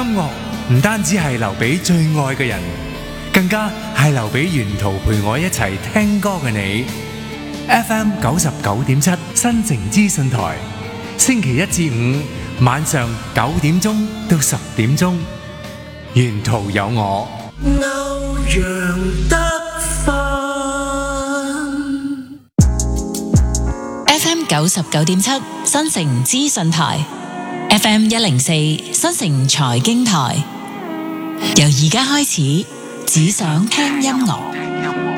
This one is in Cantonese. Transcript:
樂唔單止係留俾最愛嘅人，更加係留俾沿途陪我一齊聽歌嘅你。FM 99.7新城資訊台，星期一至五晚上9點鐘到10點鐘，沿途有我。 歐陽德芬 FM 99.7新城資訊台， FM 104新城財經台。由而家開始，只想聽音樂。